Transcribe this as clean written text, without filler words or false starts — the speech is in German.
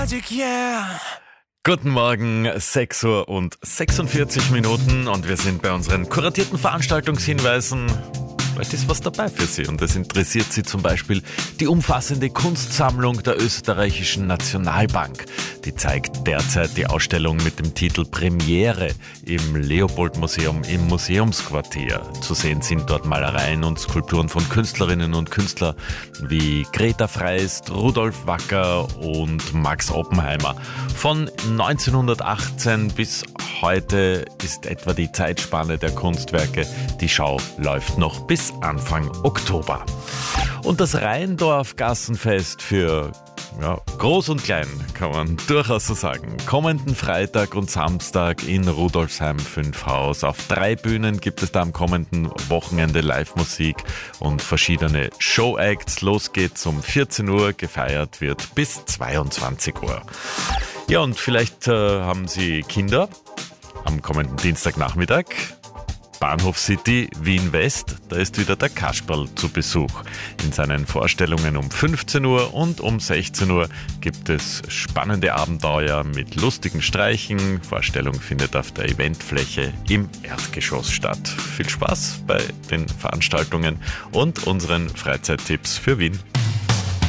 Magic, yeah. Guten Morgen, 6 Uhr und 46 Minuten und wir sind bei unseren kuratierten Veranstaltungshinweisen. Vielleicht ist was dabei für Sie und es interessiert Sie zum Beispiel die umfassende Kunstsammlung der österreichischen Nationalbank. Die zeigt derzeit die Ausstellung mit dem Titel Premiere im Leopold-Museum im Museumsquartier. Zu sehen sind dort Malereien und Skulpturen von Künstlerinnen und Künstlern wie Greta Freist, Rudolf Wacker und Max Oppenheimer. Von 1918 bis heute ist etwa die Zeitspanne der Kunstwerke. Die Schau läuft noch bis Anfang Oktober. Und das Rheindorf-Gassenfest für groß und klein, kann man durchaus so sagen. Kommenden Freitag und Samstag in Rudolfsheim 5 Haus. Auf 3 Bühnen gibt es da am kommenden Wochenende Live-Musik und verschiedene Show-Acts. Los geht's um 14 Uhr, gefeiert wird bis 22 Uhr. Ja, und vielleicht haben Sie Kinder am kommenden Dienstagnachmittag. Bahnhof City, Wien West, da ist wieder der Kasperl zu Besuch. In seinen Vorstellungen um 15 Uhr und um 16 Uhr gibt es spannende Abenteuer mit lustigen Streichen. Vorstellung findet auf der Eventfläche im Erdgeschoss statt. Viel Spaß bei den Veranstaltungen und unseren Freizeittipps für Wien.